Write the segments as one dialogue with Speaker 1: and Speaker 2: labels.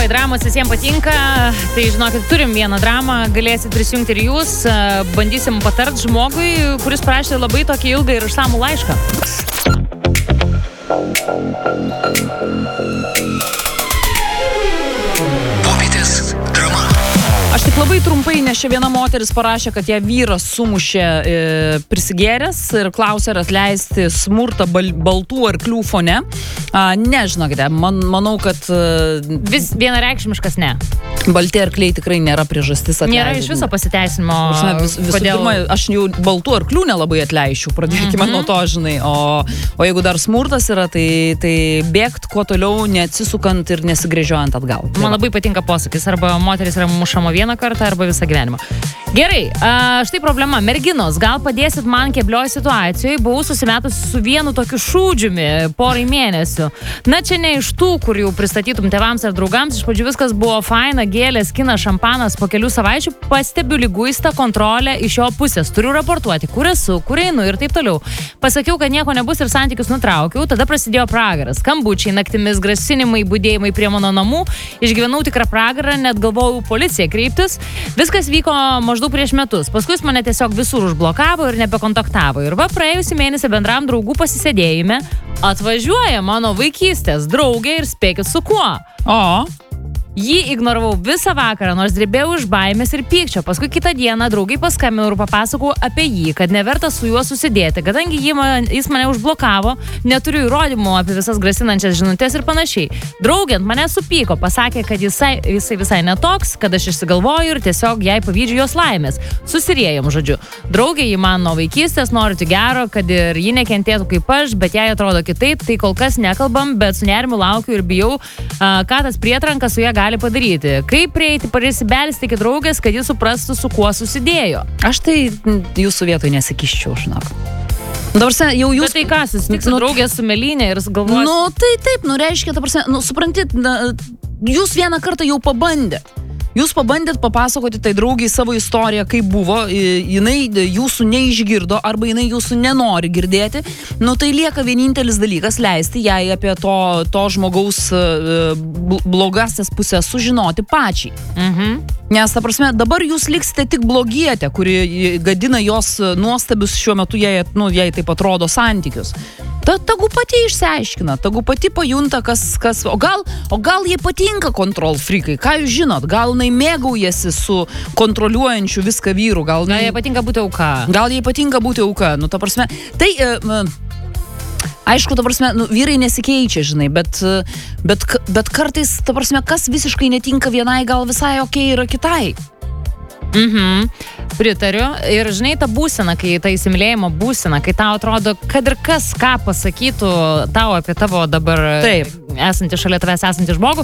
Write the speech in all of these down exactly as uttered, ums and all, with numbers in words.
Speaker 1: Oi, dramos visiems patinka. Tai žinokit, turim vieną dramą, galėsit prisijungti ir jūs. Bandysim patart žmogui, kuris parašė labai tokį ilgą ir išsamų laišką.
Speaker 2: Popietės drama.
Speaker 3: Aš tik labai trumpai, nes čia viena moteris parašė, kad ją vyras sumušė e, prisigėręs ir klausė, ar atleisti smurtą bal, baltų arklių fone. A, nežinokite, man, manau, kad... E,
Speaker 1: Vis vienareikšmiškas ne.
Speaker 3: Balti arkliai tikrai nėra priežastis atleisti.
Speaker 1: Nėra iš viso pasiteisinimo.
Speaker 3: Vis, visų
Speaker 1: kodėl...
Speaker 3: pirma, aš jau baltų arklių nelabai atleišiu, pradėkime mm-hmm. nuo to, žinai. O, o jeigu dar smurtas yra, tai, tai bėgt kuo toliau, neatsisukant ir nesigrėžiojant atgal.
Speaker 1: Man labai patinka posakis, arba moteris yra mušama vieną kartą, arba visą gyvenimą. Gerai, a, štai problema. Merginos, gal padėsit man keblioj situacijoje, buvau susimetusi su vienu tokiu šūdžiumi porai mėnesių. Na, čia ne iš tų, kur jau pristatytum tėvams ar draugams, iš pradžių viskas buvo faina, gėlės, kinas, šampanas, po kelių savaičių pastebiu liguistą kontrolę iš jo pusės. Turiu raportuoti, kur esu, kur einu ir taip toliau. Pasakiau, kad nieko nebus ir santykius nutraukiau, tada prasidėjo pragaras. Skambučiai, naktimis, grasinimai, budėjimai prie mano namų. Išgyvenau tikrą pragarą, net galvojau policiją kreiptis. Viskas vyko maždaug prieš metus. Paskui jis mane tiesiog visur užblokavo ir nebekontaktavo. Ir va, praėjusį mėnesį bendram draugų pasisėdėjime atvažiuoja mano vaikystės draugė ir spėkit su kuo.
Speaker 3: O...
Speaker 1: Jį ignoravau visą vakarą, nors drebėjau iš baimės ir pykčio. Paskui kitą dieną draugai paskambino ir papasakau apie jį, kad neverta su juo susidėti, kadangi jį man, jis mane užblokavo, neturiu įrodymų apie visas grasinančias žinutės ir panašiai. Draugė ant mane supyko, pasakė, kad jisai, jisai visai netoks, kad aš išsigalvoju ir tiesiog jai pavydžiu jos laimės. Susiriejom, žodžiu. Draugė jį man nuo vaikystės, noriu tik gero, kad ir ji nekentėtų kaip aš, bet jai atrodo kitaip, tai kol kas nekalbam, bet su nerimu laukiu ir bijau, ką tas prietrankas su ja gali gali padaryti. Kaip prieiti, prisibelsti iki draugės, kad jis suprastų, su kuo susidėjo.
Speaker 3: Aš tai jūsų vietoj nesikiščiau, žinok. Dabar, jau jūs...
Speaker 1: Bet tai ką, susitiks su
Speaker 3: nu,
Speaker 1: draugės su Melinė ir galvojat...
Speaker 3: Nu, tai taip, nu, reiškia, ta prasme, nu, suprantit, na, jūs vieną kartą jau pabandėt. Jūs pabandėt papasakoti tai draugiai savo istoriją, kaip buvo, jinai jūsų neišgirdo arba jinai jūsų nenori girdėti, nu tai lieka vienintelis dalykas leisti jai apie to, to žmogaus blogasias pusės sužinoti pačiai. Mhm. Nes, ta prasme, dabar jūs liksite tik blogietė, kuri gadina jos nuostabius šiuo metu, jai, nu, jai taip atrodo santykius. Ta, tagu pati išsiaiškina, tagu pati pajunta, kas, kas o, gal, o gal jai patinka kontrol frikai, ką jūs žinot, gal jinai mėgaujasi su kontroliuojančiu viską vyru, gal,
Speaker 1: gal jai patinka būti auka.
Speaker 3: Gal jai patinka būti auka, nu ta prasme, tai... E, Aišku, ta prasme, nu, vyrai nesikeičia, žinai, bet, bet, bet kartais, ta prasme, kas visiškai netinka vienai, gal visai okei yra kitai.
Speaker 1: Mhm, pritariu. Ir žinai, ta būsena, kai ta įsimylėjimo būsena, kai tau atrodo, kad ir kas ką pasakytų tau apie tavo dabar
Speaker 3: Taip.
Speaker 1: esantį, šalia tavęs esantį žmogų,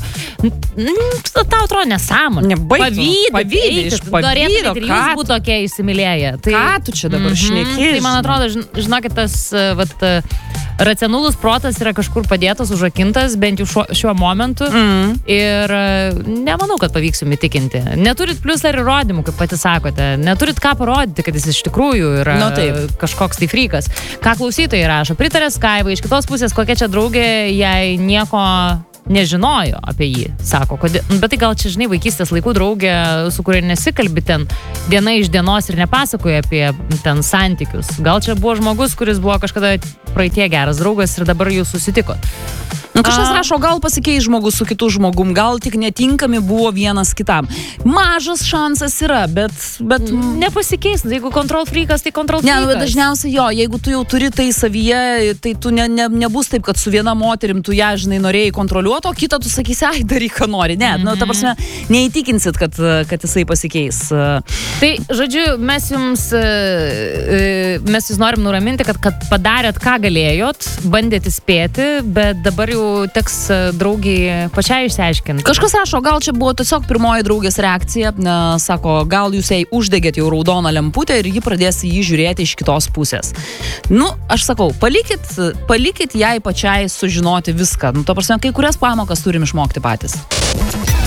Speaker 1: tau atrodo nesąmonė.
Speaker 3: Pavydą, pavydą, iš pavydo,
Speaker 1: ir jūs būtų tokie įsimylėję. Tai,
Speaker 3: ką tu čia dabar
Speaker 1: mhm,
Speaker 3: šneki?
Speaker 1: Tai man atrodo, žinokit, tas vat, racionalus protas yra kažkur padėtas, užrakintas, bent jau šiuo, šiuo momentu. Mm. Ir nemanau, kad pavyks jums įtikinti. Neturit plius ar įrodymų, kaip pati sakote. Neturit ką parodyti, kad jis iš tikrųjų yra
Speaker 3: no,
Speaker 1: kažkoks tai frykas. Ką klausytojai rašo? Pritarė Skaiva, iš kitos pusės, kokia čia draugė, jai nieko nežinojo apie jį, sako. Kodėl? Bet tai gal čia, žinai, vaikystės laikų draugė, su kuria nesikalbi ten diena iš dienos ir nepasakoja apie ten santykius. Gal čia buvo žmogus, kuris buvo kažkada praeitie geras draugas ir dabar jūs susitiko.
Speaker 3: Nu, kažkas rašo, gal pasikeis žmogus su kitu žmogum, gal tik netinkami buvo vienas kitam. Mažas šansas yra, bet... bet...
Speaker 1: Nepasikeis, jeigu kontrol freakas, tai kontrol
Speaker 3: ne,
Speaker 1: freakas.
Speaker 3: Bet dažniausiai jo, jeigu tu jau turi tai savyje, tai tu ne, ne, nebus taip, kad su viena moterim tu ją, žinai, norėjai kontroliuoti, o kitą tu sakysi, ai, daryk, ką nori. Ne, mm-hmm. nu, ta prasme, neįtikinsit, kad, kad jisai pasikeis.
Speaker 1: Tai, žodžiu, mes jums, mes jūs norim nuraminti, kad, kad padarėt, ką galėjot, bandėt įspėti, bet dabar jau teks draugiai pačiai išsiaiškinti.
Speaker 3: Kažkas rašo, gal čia buvo tiesiog pirmoji draugės reakcija, ne, sako, gal jūs jai uždegėt jau raudoną lemputę ir ji pradės jį žiūrėti iš kitos pusės. Nu, aš sakau, palikit, palikit jai pačiai sužinoti viską. Nu, to prasme, kai kurias pamokas turim išmokti patys.